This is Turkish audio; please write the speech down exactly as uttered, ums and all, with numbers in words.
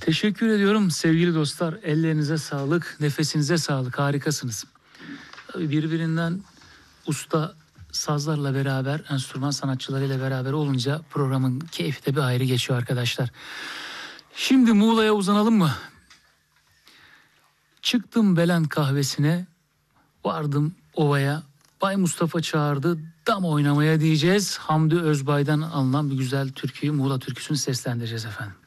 Teşekkür ediyorum sevgili dostlar. Ellerinize sağlık, nefesinize sağlık. Harikasınız. Tabii birbirinden usta sazlarla beraber, enstrüman sanatçılarıyla beraber olunca programın keyfi de bir ayrı geçiyor arkadaşlar. Şimdi Muğla'ya uzanalım mı? Çıktım Belen kahvesine, vardım ovaya. Bay Mustafa çağırdı, dam oynamaya diyeceğiz. Hamdi Özbay'dan alınan bir güzel türküyü, Muğla türküsünü seslendireceğiz efendim.